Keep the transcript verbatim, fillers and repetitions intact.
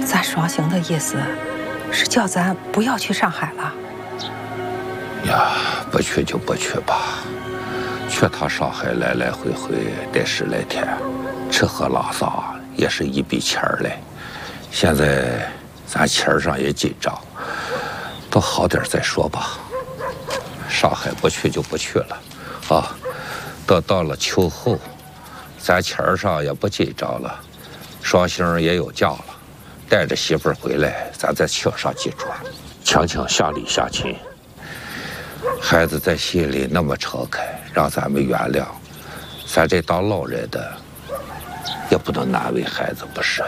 咱双星的意思是叫咱不要去上海了。 呀，不去就不去吧，去趟上海来来回回得十来天，吃喝拉撒也是一笔钱儿嘞。现在咱钱上也紧张，等好点再说吧。上海不去就不去了，啊，等到了秋后，咱钱上也不紧张了，双星也有假了。带着媳妇儿回来，咱再请上几桌，强强下礼下亲。孩子在心里那么诚恳，让咱们原谅，咱这当老人的也不能难为孩子，不是？